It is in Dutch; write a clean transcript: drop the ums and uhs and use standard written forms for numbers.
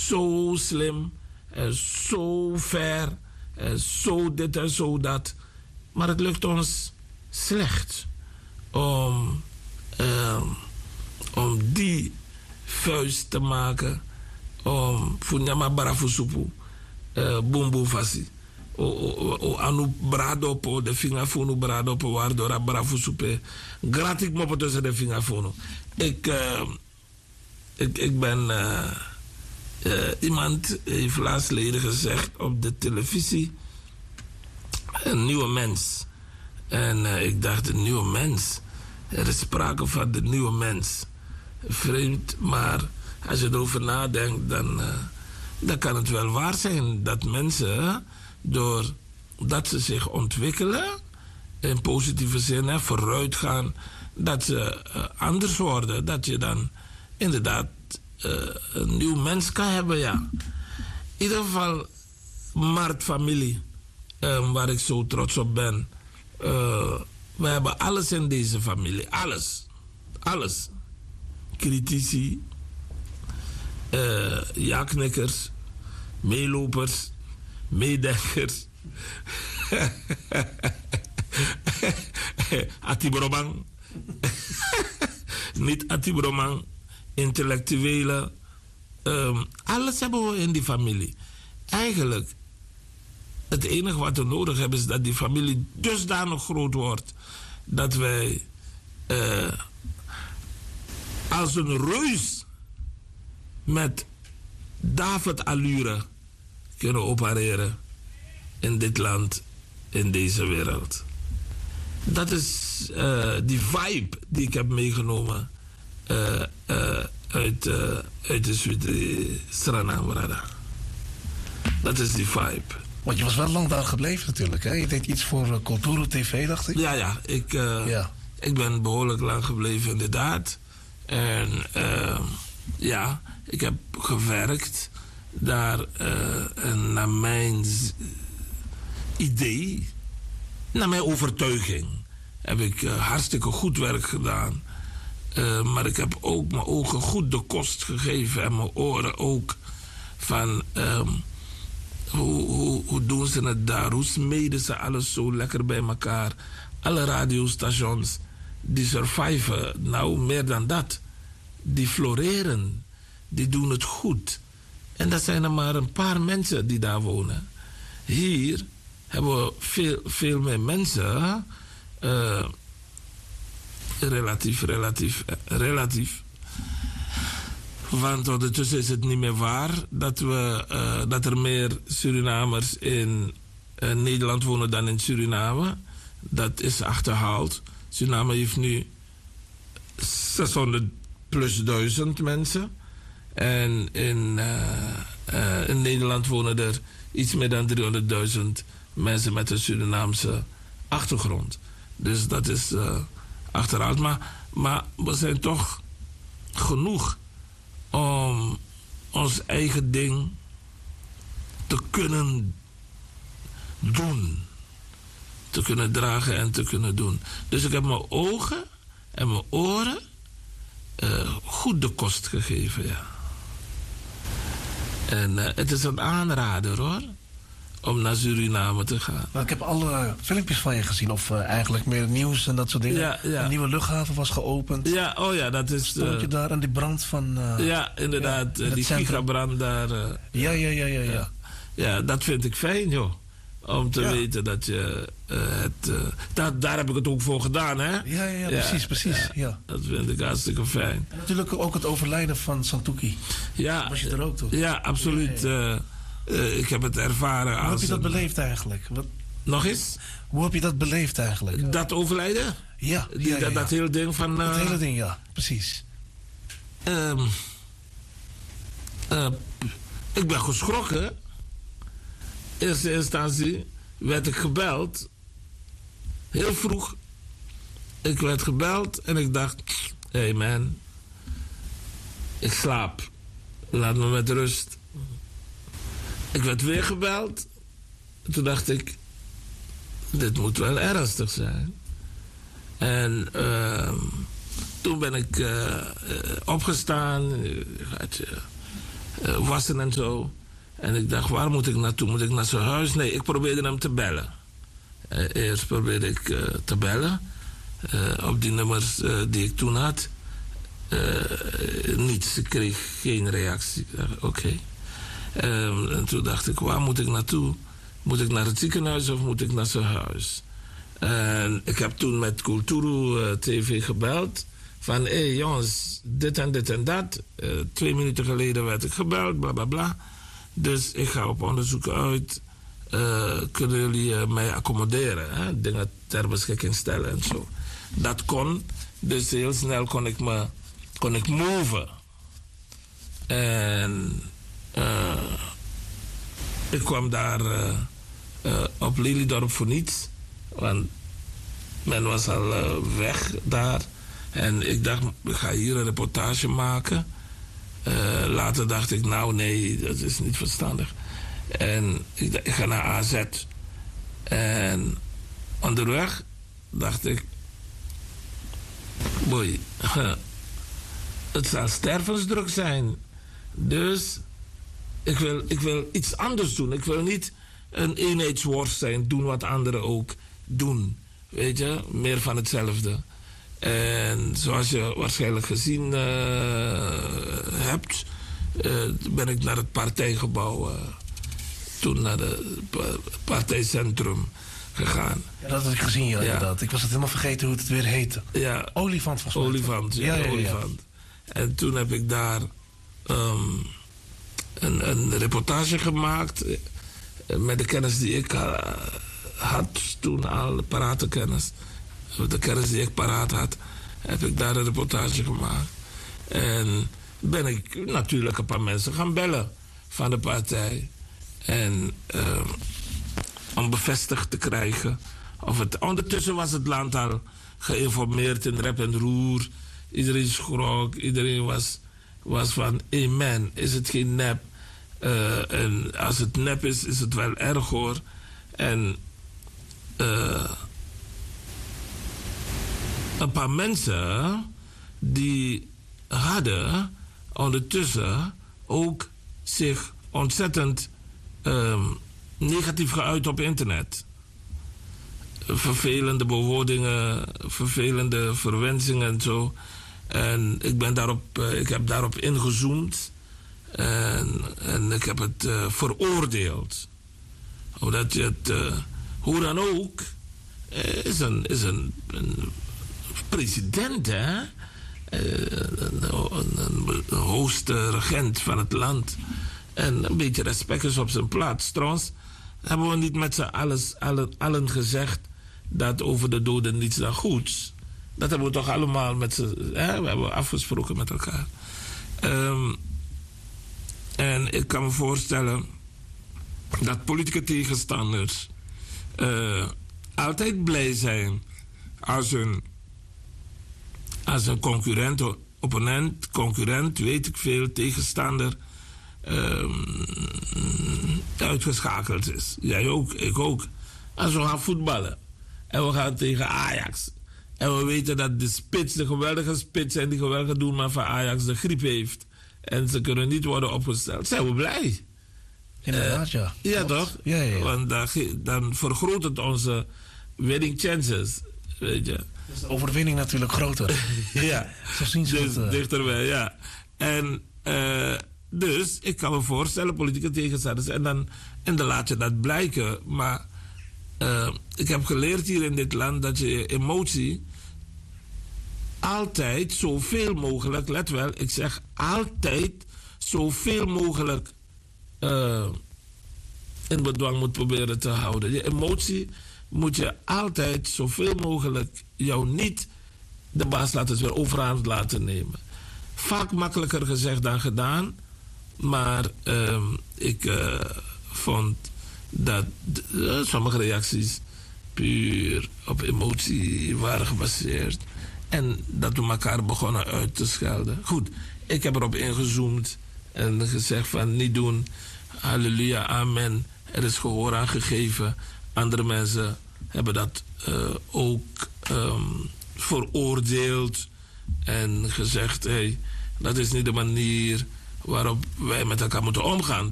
zo slim en zo ver en zo dit en zo dat. Maar het lukt ons slecht om die vuist te maken om funyama barafusupu bumbu fasi o anu bradopo de fingerfono bradopo waardoor a barafusupe gratis mopo tussen de fingerfono. Ik ben iemand heeft laatst geleden gezegd op de televisie een nieuwe mens. En ik dacht, een nieuwe mens. Er is sprake van de nieuwe mens. Vreemd, maar als je erover nadenkt, dan kan het wel waar zijn dat mensen, doordat ze zich ontwikkelen, in positieve zin, vooruit gaan, dat ze anders worden. Dat je dan inderdaad een nieuw mens kan hebben, ja. In ieder geval, Martfamilie, waar ik zo trots op ben. We hebben alles in deze familie. Alles. Alles. Critici, ja-knikkers, meelopers, meedenkers. Atibromang. Niet Atibromang. Intellectuelen. Alles hebben we in die familie. Eigenlijk, het enige wat we nodig hebben is dat die familie dusdanig groot wordt dat wij als een reus met David-allure kunnen opereren in dit land, in deze wereld. Dat is die vibe die ik heb meegenomen uit de Suite Stranambrada. Dat is die vibe. Want je was wel lang daar gebleven natuurlijk, hè? Je deed iets voor Culturo TV, dacht ik? Ja, ik ben behoorlijk lang gebleven inderdaad. En ik heb gewerkt daar naar mijn idee, naar mijn overtuiging, heb ik hartstikke goed werk gedaan. Maar ik heb ook mijn ogen goed de kost gegeven en mijn oren ook van hoe doen ze het daar? Hoe smeden ze alles zo lekker bij elkaar? Alle radiostations die surviven, nou meer dan dat, die floreren, die doen het goed. En dat zijn er maar een paar mensen die daar wonen. Hier hebben we veel meer mensen, relatief. Want ondertussen is het niet meer waar dat er meer Surinamers in Nederland wonen dan in Suriname. Dat is achterhaald. Suriname heeft nu 600 plus 1000 mensen. En in Nederland wonen er iets meer dan 300.000 mensen met een Surinaamse achtergrond. Dus dat is achterhaald. Maar we zijn toch genoeg om ons eigen ding te kunnen doen. Te kunnen dragen en te kunnen doen. Dus ik heb mijn ogen en mijn oren goed de kost gegeven, ja. En het is een aanrader, hoor, om naar Suriname te gaan. Nou, ik heb alle filmpjes van je gezien, of eigenlijk meer nieuws en dat soort dingen. Ja. Een nieuwe luchthaven was geopend. Ja, dat is... Stond je daar aan die brand van... ja, inderdaad, die gigabrand daar. Ja. Ja, dat vind ik fijn, joh. Om te weten dat je daar heb ik het ook voor gedaan, hè? Ja, precies. Ja. Dat vind ik hartstikke fijn. En natuurlijk ook het overlijden van Santouki. Ja. Was je er ook, toch? Ja, absoluut. Ja. Ik heb het ervaren. Hoe heb je dat beleefd eigenlijk? Nog eens? Hoe heb je dat beleefd eigenlijk? Dat overlijden? Ja. Dat hele ding van... Dat hele ding, ja. Precies. Ik ben geschrokken. In eerste instantie werd ik gebeld. Heel vroeg. Ik werd gebeld en ik dacht... Hey man. Ik slaap. Laat me met rust. Ik werd weer gebeld. Toen dacht ik... Dit moet wel ernstig zijn. En toen ben ik opgestaan. wassen en zo. En ik dacht, waar moet ik naartoe? Moet ik naar zijn huis? Nee, ik probeerde hem te bellen. Eerst probeerde ik te bellen. Op die nummers die ik toen had. Niets, ik kreeg geen reactie. Oké. En toen dacht ik, waar moet ik naartoe? Moet ik naar het ziekenhuis of moet ik naar zijn huis? En ik heb toen met Kulturu TV gebeld. Van, hé jongens, dit en dit en dat. 2 minuten geleden werd ik gebeld, bla bla bla. Dus ik ga op onderzoek uit. Kunnen jullie mij accommoderen? Hè? Dingen ter beschikking stellen en zo. Dat kon. Dus heel snel kon ik move. En ik kwam daar op Lelydorp voor niets. Want men was al weg daar. En ik dacht, ik ga hier een reportage maken. Later dacht ik, nou nee, dat is niet verstandig. En ik ga naar AZ. En onderweg dacht ik, boy, het zal stervensdruk zijn. Dus ik wil iets anders doen. Ik wil niet een eenheidsworst zijn, doen wat anderen ook doen. Weet je, meer van hetzelfde. En zoals je waarschijnlijk gezien hebt, ben ik naar het partijgebouw, toen naar het partijcentrum gegaan. Ja, dat had ik gezien, ja, inderdaad. Ik was het helemaal vergeten hoe het weer heette. Ja. Olifant volgens mij. Olifant, ja, Olifant. En toen heb ik daar een reportage gemaakt met de kennis die ik had toen al, parate kennis. De kennis die ik paraat had, heb ik daar een reportage gemaakt. En ben ik natuurlijk een paar mensen gaan bellen van de partij. En om bevestigd te krijgen. Ondertussen was het land al geïnformeerd in rep en roer. Iedereen schrok, iedereen was van, amen, is het geen nep? En als het nep is, is het wel erg hoor. En een paar mensen die hadden ondertussen ook zich ontzettend negatief geuit op internet. Vervelende bewoordingen, vervelende verwensingen en zo. En ik heb daarop ingezoomd en ik heb het veroordeeld. Omdat je het, hoe dan ook, is een president, hè? Een hoogste regent van het land. En een beetje respect is op zijn plaats. Trouwens, hebben we niet met z'n allen gezegd dat over de doden niets dan goeds. Dat hebben we toch allemaal met z'n... We hebben afgesproken met elkaar. En ik kan me voorstellen dat politieke tegenstanders altijd blij zijn als een concurrent, opponent, concurrent, weet ik veel, tegenstander uitgeschakeld is. Jij ook, ik ook. Als we gaan voetballen en we gaan tegen Ajax en we weten dat de spits, de geweldige spits en die geweldige doelman van Ajax de griep heeft en ze kunnen niet worden opgesteld, zijn we blij. Inderdaad, ja. Ja, toch? Ja. Want dan vergroot het onze winning chances, weet je. Dus de overwinning natuurlijk groter. Ja, Zo zien ze dus het, dichterbij, ja. En dus, ik kan me voorstellen, politieke tegenstanders, en dan laat je dat blijken. Maar ik heb geleerd hier in dit land dat je emotie altijd zoveel mogelijk, let wel, ik zeg altijd zoveel mogelijk in bedwang moet proberen te houden. Je emotie moet je altijd zoveel mogelijk jou niet de baas laten weer overhand laten nemen. Vaak makkelijker gezegd dan gedaan, maar ik vond dat sommige reacties puur op emotie waren gebaseerd en dat we elkaar begonnen uit te schelden. Goed, ik heb erop ingezoomd en gezegd van niet doen, halleluja, amen, er is gehoor aan gegeven. Andere mensen hebben dat ook veroordeeld en gezegd, hey, dat is niet de manier waarop wij met elkaar moeten omgaan.